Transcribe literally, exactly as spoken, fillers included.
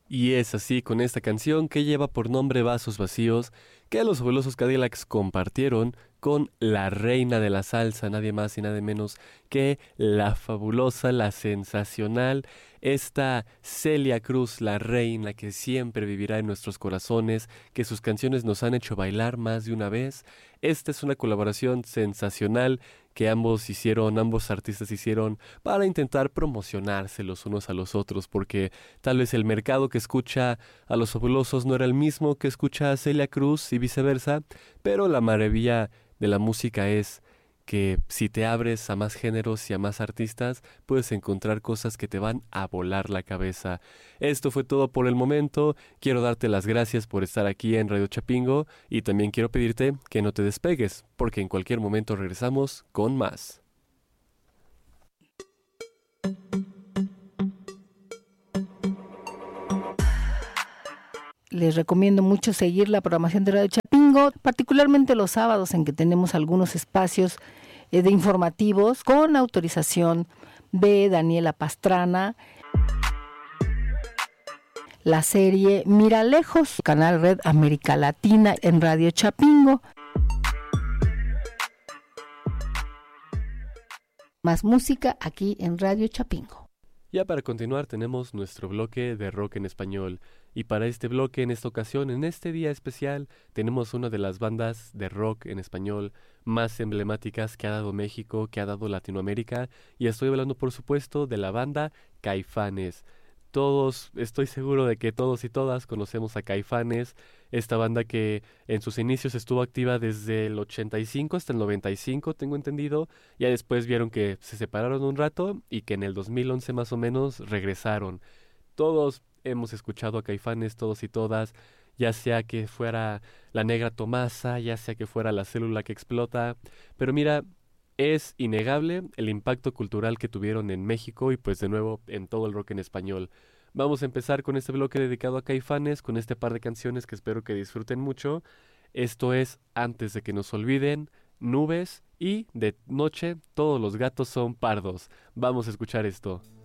Y es así con esta canción que lleva por nombre Vasos Vacíos, que los fabulosos Cadillacs compartieron con la reina de la salsa, nadie más y nadie menos que la fabulosa, la sensacional, esta Celia Cruz, la reina que siempre vivirá en nuestros corazones, que sus canciones nos han hecho bailar más de una vez. Esta es una colaboración sensacional que ambos hicieron, ambos artistas hicieron para intentar promocionarse los unos a los otros, porque tal vez el mercado que escucha a los fabulosos no era el mismo que escucha a Celia Cruz y viceversa, pero la maravilla de la música es que si te abres a más géneros y a más artistas, puedes encontrar cosas que te van a volar la cabeza. Esto fue todo por el momento. Quiero darte las gracias por estar aquí en Radio Chapingo y también quiero pedirte que no te despegues, porque en cualquier momento regresamos con más. Les recomiendo mucho seguir la programación de Radio Chapingo, particularmente los sábados en que tenemos algunos espacios eh, de informativos con autorización de Daniela Pastrana. La serie Mira Lejos, Canal Red América Latina en Radio Chapingo. Más música aquí en Radio Chapingo. Ya para continuar tenemos nuestro bloque de rock en español y para este bloque en esta ocasión, en este día especial, tenemos una de las bandas de rock en español más emblemáticas que ha dado México, que ha dado Latinoamérica, y estoy hablando por supuesto de la banda Caifanes. Todos, estoy seguro de que todos y todas conocemos a Caifanes, esta banda que en sus inicios estuvo activa desde el ochenta y cinco hasta el noventa y cinco, tengo entendido. Ya después vieron que se separaron un rato y que en el dos mil once más o menos regresaron. Todos hemos escuchado a Caifanes, todos y todas, ya sea que fuera La Negra Tomasa, ya sea que fuera La Célula que Explota, pero mira, es innegable el impacto cultural que tuvieron en México y pues de nuevo en todo el rock en español. Vamos a empezar con este bloque dedicado a Caifanes, con este par de canciones que espero que disfruten mucho. Esto es Antes de que nos olviden, Nubes y De noche todos los gatos son pardos. Vamos a escuchar esto.